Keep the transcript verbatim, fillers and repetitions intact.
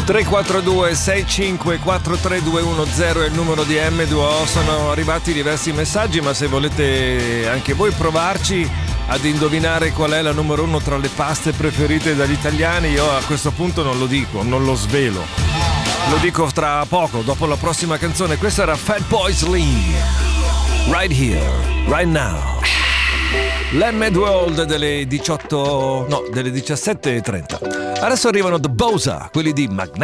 tre quattro due sei cinque quattro tre due uno zero è il numero di M due O. Sono arrivati diversi messaggi, ma se volete anche voi provarci ad indovinare qual è la numero uno tra le paste preferite dagli italiani, io a questo punto non lo dico, non lo svelo. Lo dico tra poco, dopo la prossima canzone. Questa era Fatboy Slim, Right Here, Right Now. L'M due Old delle diciotto, no, delle diciassette e trenta. Adesso arrivano The Bosa, quelli di Magnetic.